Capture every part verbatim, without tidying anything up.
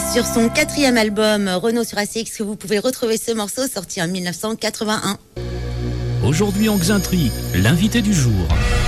Sur son quatrième album, Renaud sur A C X, que vous pouvez retrouver ce morceau sorti en dix-neuf cent quatre-vingt-un. Aujourd'hui en Xainterie, l'invité du jour.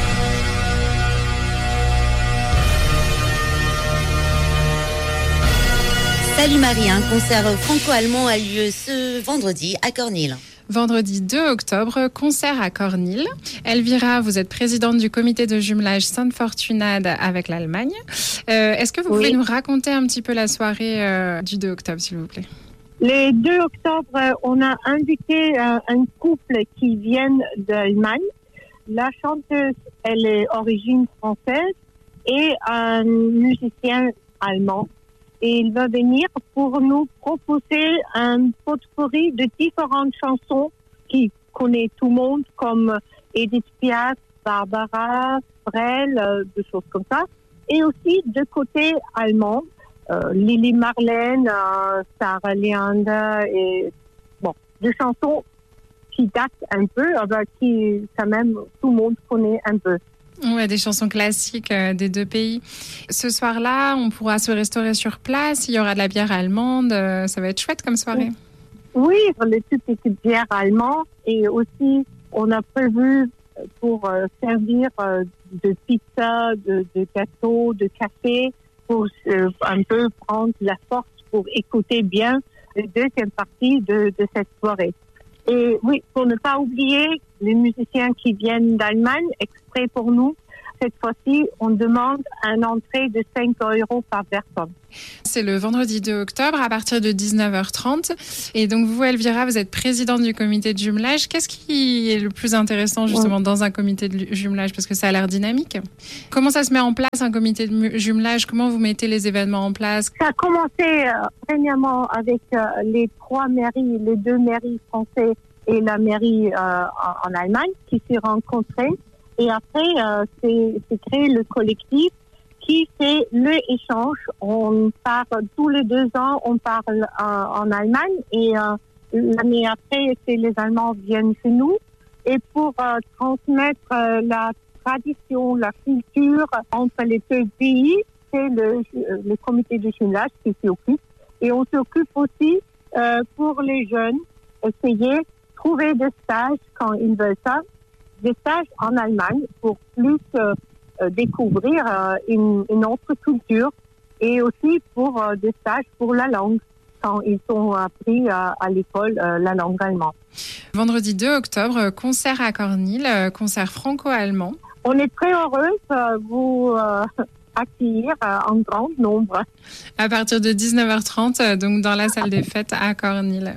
Salut Marie, un concert franco-allemand a lieu ce vendredi à Cornil. Vendredi deux octobre, concert à Cornil. Elvira, vous êtes présidente du comité de jumelage Sainte Fortunade avec l'Allemagne. Euh, est-ce que vous oui. pouvez nous raconter un petit peu la soirée euh, du deux octobre, s'il vous plaît ? Le deux octobre, on a invité euh, un couple qui vient d'Allemagne. La chanteuse, elle est d'origine française et un musicien allemand. Et il va venir pour nous proposer un potpourri de différentes chansons qui connaît tout le monde, comme Edith Piaf, Barbara, Brel, euh, des choses comme ça. Et aussi de côté allemand, euh, Lili Marlène, euh, Sarah Leander, et bon, des chansons qui datent un peu, euh, qui quand même tout le monde connaît un peu. Ouais, des chansons classiques euh, des deux pays. Ce soir-là, on pourra se restaurer sur place. Il y aura de la bière allemande. Euh, ça va être chouette comme soirée. Oui, les toutes petites bières allemandes. Et aussi, on a prévu pour euh, servir euh, de pizza, de, de gâteaux, de café, pour euh, un peu prendre la force pour écouter bien la deuxième partie de, de cette soirée. Et oui, pour ne pas oublier les musiciens qui viennent d'Allemagne, exprès pour nous, cette fois-ci, on demande une entrée de cinq euros par personne. C'est le vendredi deux octobre à partir de dix-neuf heures trente. Et donc vous, Elvira, vous êtes présidente du comité de jumelage. Qu'est-ce qui est le plus intéressant justement ouais. dans un comité de jumelage ? Parce que ça a l'air dynamique. Comment ça se met en place un comité de jumelage ? Comment vous mettez les événements en place ? Ça a commencé euh, premièrement avec euh, les trois mairies, les deux mairies françaises et la mairie euh, en, en Allemagne qui s'est rencontrées. Et après, euh, c'est, c'est créé le collectif qui fait le échange. On part tous les deux ans, on part euh, en Allemagne et euh, l'année après, c'est les Allemands viennent chez nous. Et pour euh, transmettre euh, la tradition, la culture entre les deux pays, c'est le, le comité de jumelage qui s'y occupe. Et on s'occupe aussi euh, pour les jeunes, essayer de trouver des stages quand ils veulent ça. Des stages en Allemagne pour plus euh, découvrir euh, une, une autre culture et aussi pour euh, des stages pour la langue quand ils ont appris euh, à l'école euh, la langue allemande. Vendredi deux octobre, concert à Cornil, concert franco-allemand. On est très heureuse de vous euh, accueillir euh, en grand nombre. À partir de dix-neuf heures trente, donc dans la salle des fêtes à Cornil.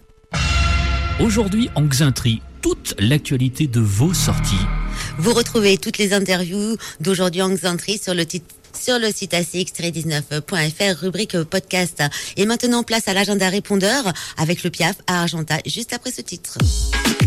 Aujourd'hui en Xainterie, toute l'actualité de vos sorties. Vous retrouvez toutes les interviews d'aujourd'hui en Xainterie sur le titre sur le site A C X dix-neuf point F R, rubrique podcast. Et maintenant, place à l'agenda répondeur avec le Piaf à Argentat, juste après ce titre.